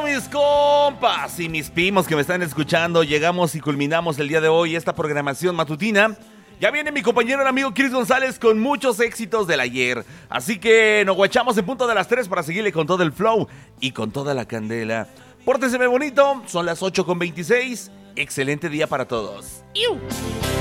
mis compas y mis primos que me están escuchando? Llegamos y culminamos el día de hoy esta programación matutina. Ya viene mi compañero y amigo Chris González con muchos éxitos del ayer. Así que nos guachamos en punto de las 3 para seguirle con todo el flow y con toda la candela. Pórtenseme bonito, son las 8:26. Excelente día para todos. ¡Iu!